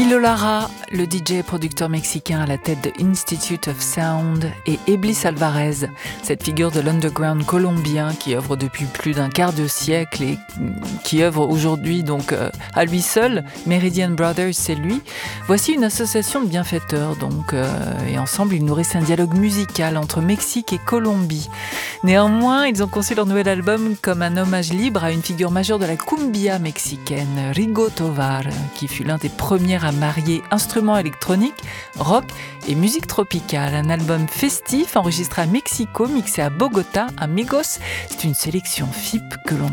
Camilo Lara, le DJ et producteur mexicain à la tête de Institute of Sound, et Eblis Alvarez, cette figure de l'underground colombien qui œuvre depuis plus d'un quart de siècle et qui œuvre aujourd'hui donc à lui seul. Meridian Brothers, c'est lui. Voici une association de bienfaiteurs et ensemble ils nourrissent un dialogue musical entre Mexique et Colombie. Néanmoins, ils ont conçu leur nouvel album comme un hommage libre à une figure majeure de la cumbia mexicaine, Rigo Tovar, qui fut l'un des premiers à marier instruments électroniques, rock et musique tropicale. Un album festif enregistré à Mexico, mixé à Bogota, Amigos. C'est une sélection FIP que l'on